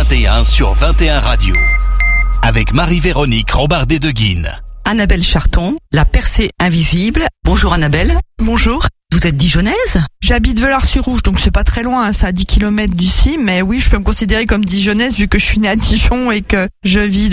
21 sur 21 Radio. Avec Marie-Véronique Robardet-Deguine. Annabelle Charton, La percée invisible. Bonjour Annabelle. Bonjour. Vous êtes dijonnaise ? J'habite Velars-sur-Rouge, donc c'est pas très loin, hein, c'est à 10 km d'ici, mais oui, je peux me considérer comme dijonnaise vu que je suis née à Dijon et que je vis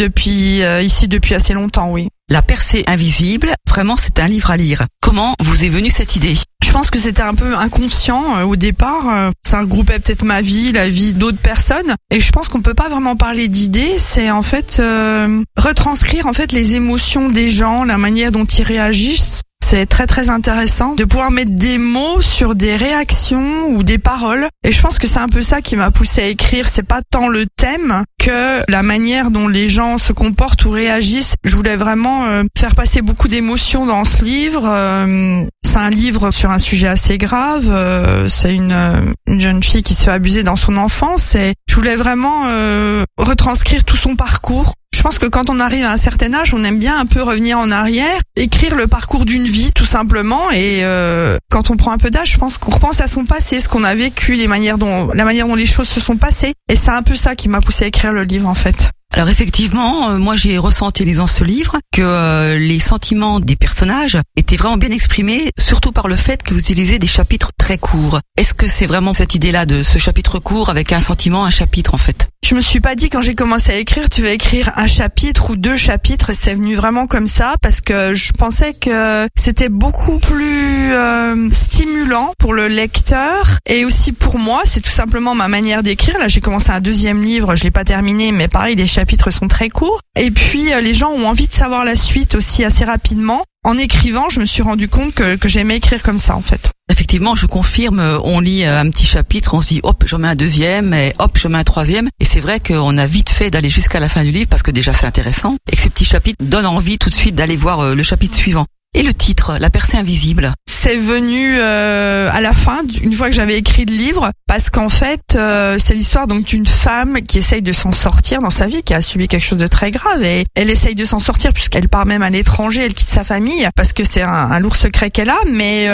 ici depuis assez longtemps, oui. La percée invisible, vraiment c'est un livre à lire. Comment vous est venue cette idée ? Je pense que c'était un peu inconscient au départ. Ça regroupait peut-être ma vie, la vie d'autres personnes. Et je pense qu'on peut pas vraiment parler d'idées. C'est en fait retranscrire en fait les émotions des gens, la manière dont ils réagissent. C'est très très intéressant de pouvoir mettre des mots sur des réactions ou des paroles. Et je pense que c'est un peu ça qui m'a poussé à écrire. C'est pas tant le thème que la manière dont les gens se comportent ou réagissent. Je voulais vraiment faire passer beaucoup d'émotions dans ce livre. C'est un livre sur un sujet assez grave. C'est une jeune fille qui se fait abuser dans son enfance. Et je voulais vraiment retranscrire tout son parcours. Je pense que quand on arrive à un certain âge, on aime bien un peu revenir en arrière, écrire le parcours d'une vie tout simplement. Et quand on prend un peu d'âge, je pense qu'on repense à son passé, ce qu'on a vécu, la manière dont les choses se sont passées. Et c'est un peu ça qui m'a poussé à écrire le livre en fait. Alors effectivement, moi j'ai ressenti en lisant ce livre que les sentiments des personnages étaient vraiment bien exprimés, surtout par le fait que vous utilisez des chapitres très courts. Est-ce que c'est vraiment cette idée-là de ce chapitre court avec un sentiment, un chapitre en fait ? Je me suis pas dit quand j'ai commencé à écrire, tu vas écrire un chapitre ou 2 chapitres. C'est venu vraiment comme ça parce que je pensais que c'était beaucoup plus stimulant pour le lecteur et aussi pour moi. C'est tout simplement ma manière d'écrire. Là, j'ai commencé un 2e livre, je l'ai pas terminé, mais pareil, les chapitres sont très courts. Et puis les gens ont envie de savoir la suite aussi assez rapidement. En écrivant, je me suis rendu compte que j'aimais écrire comme ça en fait. Effectivement, je confirme, on lit un petit chapitre, on se dit hop, j'en mets un 2e, et hop, j'en mets un 3e. Et c'est vrai qu'on a vite fait d'aller jusqu'à la fin du livre parce que déjà c'est intéressant et que ces petits chapitres donnent envie tout de suite d'aller voir le chapitre suivant. Et le titre, La percée invisible. C'est venu à la fin, une fois que j'avais écrit le livre, parce qu'en fait, c'est l'histoire donc d'une femme qui essaye de s'en sortir dans sa vie, qui a subi quelque chose de très grave, et elle essaye de s'en sortir puisqu'elle part même à l'étranger, elle quitte sa famille, parce que c'est un lourd secret qu'elle a, mais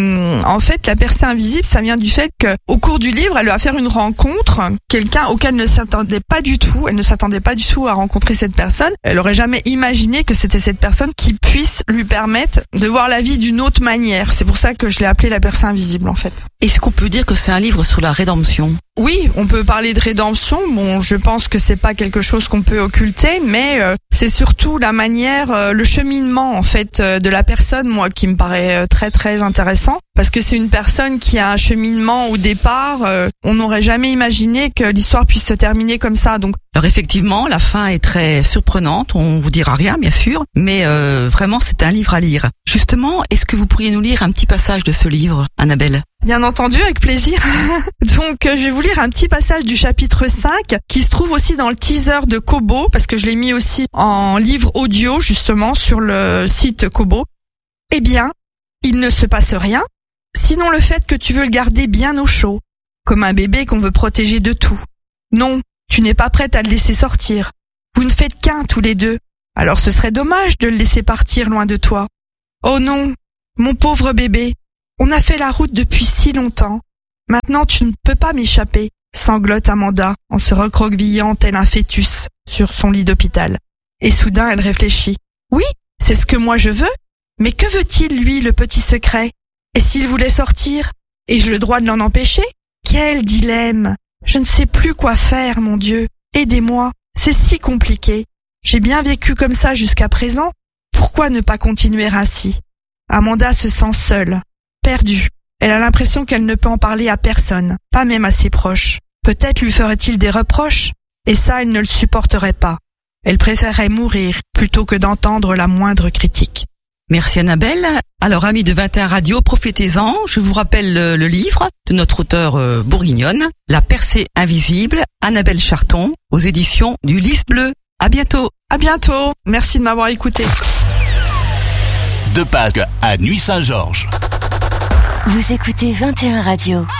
en fait, la percée invisible, ça vient du fait que au cours du livre, elle va faire une rencontre, quelqu'un auquel elle ne s'attendait pas du tout, à rencontrer cette personne, elle aurait jamais imaginé que c'était cette personne qui puisse lui permettre de voir la vie d'une autre manière. C'est pour ça que je l'ai appelé La percée invisible en fait. Est-ce qu'on peut dire que c'est un livre sur la rédemption ? Oui, on peut parler de rédemption. Bon, je pense que c'est pas quelque chose qu'on peut occulter, mais c'est surtout la manière, le cheminement en fait de la personne, moi, qui me paraît très très intéressant, parce que c'est une personne qui a un cheminement au départ. On n'aurait jamais imaginé que l'histoire puisse se terminer comme ça. Donc, alors effectivement, la fin est très surprenante. On vous dira rien, bien sûr, mais vraiment, c'est un livre à lire. Justement, est-ce que vous pourriez nous lire un petit passage de ce livre, Annabelle ? Bien entendu, avec plaisir. Donc, je vais vous lire un petit passage du chapitre 5 qui se trouve aussi dans le teaser de Kobo, parce que je l'ai mis aussi en livre audio, justement, sur le site Kobo. Eh bien, il ne se passe rien, sinon le fait que tu veux le garder bien au chaud, comme un bébé qu'on veut protéger de tout. Non, tu n'es pas prête à le laisser sortir. Vous ne faites qu'un tous les deux, alors ce serait dommage de le laisser partir loin de toi. Oh non, mon pauvre bébé, on a fait la route depuis si longtemps. Maintenant tu ne peux pas m'échapper, sanglote Amanda en se recroquevillant tel un fœtus sur son lit d'hôpital. Et soudain elle réfléchit. Oui, c'est ce que moi je veux, mais que veut-il lui, le petit secret? Et s'il voulait sortir? Ai-je le droit de l'en empêcher? Quel dilemme! Je ne sais plus quoi faire, mon Dieu. Aidez-moi, c'est si compliqué. J'ai bien vécu comme ça jusqu'à présent. Pourquoi ne pas continuer ainsi? Amanda se sent seule, perdue. Elle a l'impression qu'elle ne peut en parler à personne, pas même à ses proches. Peut-être lui ferait-il des reproches, et ça elle ne le supporterait pas. Elle préférerait mourir plutôt que d'entendre la moindre critique. Merci Annabelle. Alors amis de 21 Radio, profitez-en. Je vous rappelle le livre de notre auteure bourguignonne, La percée invisible, Annabelle Charton, aux éditions du Lys Bleu. À bientôt. À bientôt. Merci de m'avoir écouté. De Pâques à Nuits Saint-Georges. Vous écoutez 21 Radio.